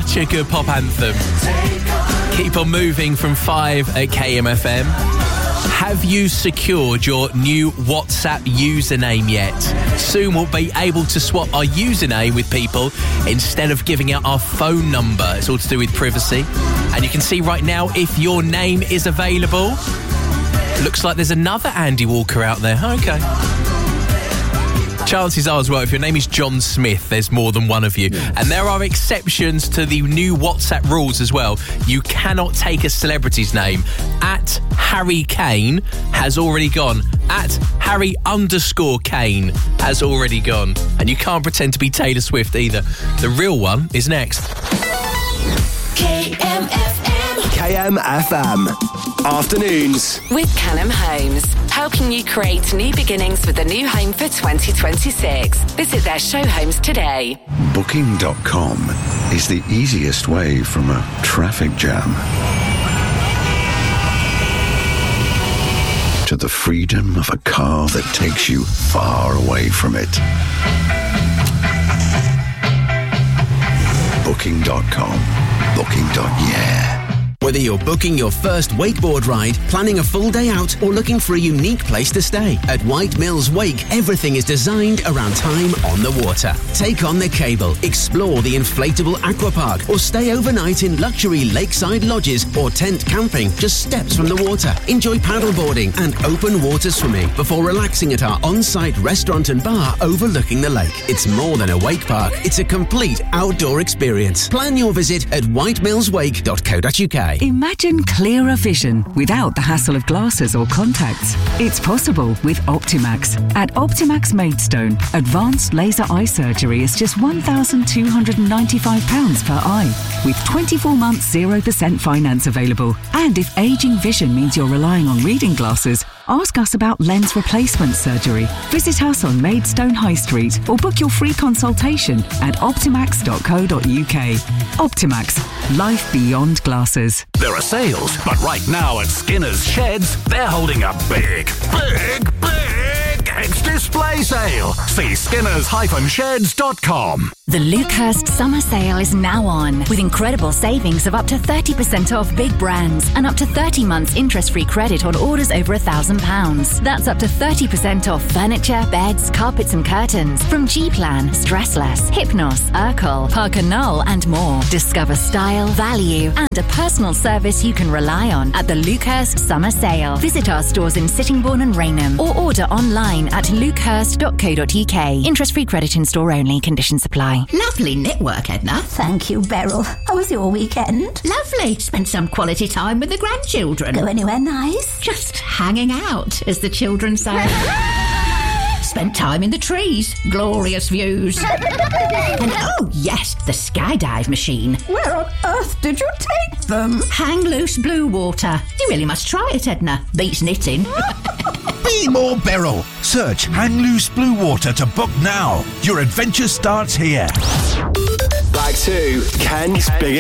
Such a good pop anthem. Keep on moving from 5 at KMFM. Have you secured your new WhatsApp username yet? Soon we'll be able to swap our username with people instead of giving out our phone number. It's all to do with privacy. And you can see right now if your name is available. Looks like there's another Andy Walker out there. Okay. Chances are as well, if your name is John Smith, there's more than one of you. And there are exceptions to the new WhatsApp rules as well. You cannot take a celebrity's name. At Harry Kane has already gone. At Harry_Kane has already gone. And you can't pretend to be Taylor Swift either. The real one is next. KMFM. Afternoons. With Callum Homes. Helping you create new beginnings with a new home for 2026. Visit their show homes today. Booking.com is the easiest way from a traffic jam to the freedom of a car that takes you far away from it. Booking.com. Booking.yeah. Whether you're booking your first wakeboard ride, planning a full day out, or looking for a unique place to stay, at White Mills Wake, everything is designed around time on the water. Take on the cable, explore the inflatable aquapark, or stay overnight in luxury lakeside lodges or tent camping just steps from the water. Enjoy paddleboarding and open water swimming before relaxing at our on-site restaurant and bar overlooking the lake. It's more than a wake park, it's a complete outdoor experience. Plan your visit at whitemillswake.co.uk. Imagine clearer vision without the hassle of glasses or contacts. It's possible with Optimax. At Optimax Maidstone, advanced laser eye surgery is just £1,295 per eye, with 24 months 0% finance available. And if ageing vision means you're relying on reading glasses, ask us about lens replacement surgery. Visit us on Maidstone High Street or book your free consultation at optimax.co.uk. Optimax. Life beyond glasses. There are sales, but right now at Skinner's Sheds, they're holding a big ex-display sale. See skinners-sheds.com. The Lucehurst Summer Sale is now on, with incredible savings of up to 30% off big brands and up to 30 months interest-free credit on orders over £1,000. That's up to 30% off furniture, beds, carpets and curtains from G-Plan, Stressless, Hypnos, Urkel, Parker Knoll and more. Discover style, value and a personal service you can rely on at the Lucehurst Summer Sale. Visit our stores in Sittingbourne and Rainham or order online at lucehurst.co.uk. Interest-free credit in store only. Conditions apply. Lovely knitwork, Edna. Thank you, Beryl. How was your weekend? Lovely. Spent some quality time with the grandchildren. Go anywhere nice? Just hanging out, as the children say. Spent time in the trees. Glorious views. And oh, yes, the skydive machine. Where on earth did you take them? Hang Loose Blue Water. You really must try it, Edna. Beats knitting. Be more Beryl. Search Hang Loose Blue Water to book now. Your adventure starts here. Back to Ken's Big